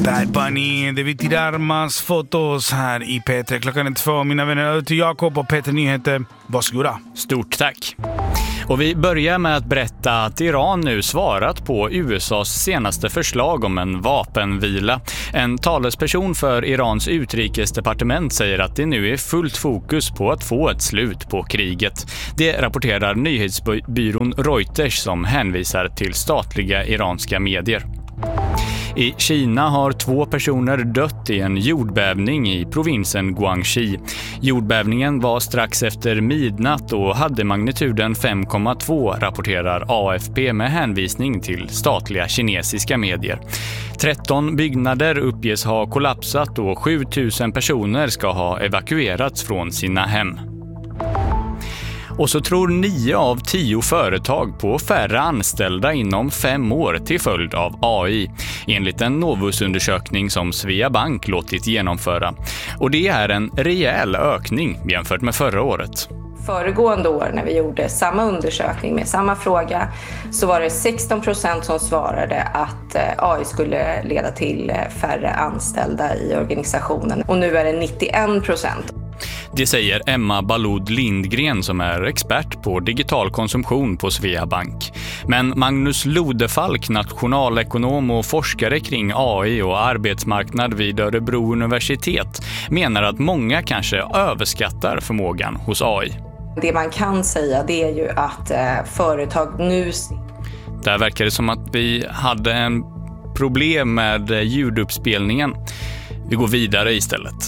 Bad Bunny, det vi tirar mas fotos här i P3. Klockan är 2, mina vänner, över till Jakob och P3 Nyheter. Varsågoda. Stort tack. Och vi börjar med att berätta att Iran nu svarat på USAs senaste förslag om en vapenvila. En talesperson för Irans utrikesdepartement säger att det nu är fullt fokus på att få ett slut på kriget. Det rapporterar nyhetsbyrån Reuters som hänvisar till statliga iranska medier. I Kina har 2 personer dött i en jordbävning i provinsen Guangxi. Jordbävningen var strax efter midnatt och hade magnituden 5,2, rapporterar AFP med hänvisning till statliga kinesiska medier. 13 byggnader uppges ha kollapsat och 7000 personer ska ha evakuerats från sina hem. Och så tror 9 av 10 företag på färre anställda inom 5 år till följd av AI, enligt en Novus-undersökning som Svea Bank låtit genomföra. Och det är en rejäl ökning jämfört med förra året. Föregående år när vi gjorde samma undersökning med samma fråga så var det 16% som svarade att AI skulle leda till färre anställda i organisationen, och nu är det 91%. Det säger Emma Balod Lindgren som är expert på digital konsumtion på Svea Bank. Men Magnus Lodefalk, nationalekonom och forskare kring AI och arbetsmarknad vid Örebro universitet, menar att många kanske överskattar förmågan hos AI. Det man kan säga, det är ju att företag nu... Där verkar det som att vi hade en problem med ljuduppspelningen. Vi går vidare istället.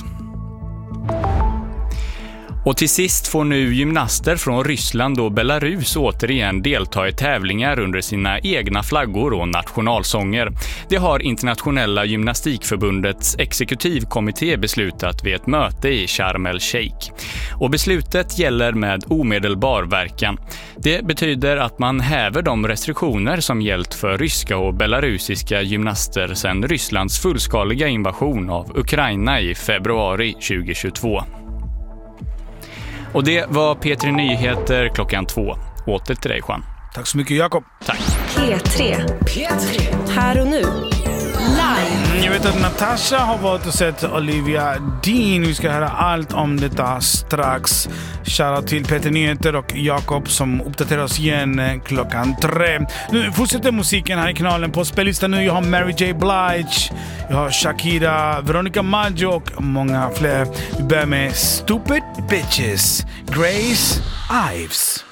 Och till sist får nu gymnaster från Ryssland och Belarus återigen delta i tävlingar under sina egna flaggor och nationalsånger. Det har Internationella gymnastikförbundets exekutivkommitté beslutat vid ett möte i Sharm el-Sheikh. Och beslutet gäller med omedelbar verkan. Det betyder att man häver de restriktioner som gällt för ryska och belarusiska gymnaster sedan Rysslands fullskaliga invasion av Ukraina i februari 2022. Och det var P3 Nyheter klockan 2. Åter till dig, Juan. Tack så mycket, Jakob. Tack. P3. Här och nu. Live. Jag vet att Natasha har varit och sett Olivia Dean. Vi ska höra allt om detta strax. Shoutout till P3 Nyheter och Jakob som uppdaterar oss igen klockan 3. Nu fortsätter musiken här i kanalen. På spellistan nu jag har Mary J. Blige, jag har Shakira, Veronica Maggio och många fler. Vi börjar med Stupid Bitches, Grace Ives.